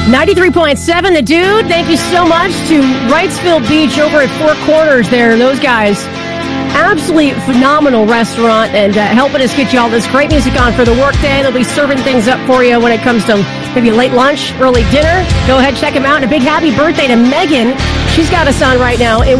93.7, The Dude. Thank you so much to Wrightsville Beach over at Four Corners there. Those guys, absolutely phenomenal restaurant and helping us get you all this great music on for the workday. They'll be serving things up for you when it comes to maybe a late lunch, early dinner. Go ahead, check them out. And a big happy birthday to Megan. She's got us on right now in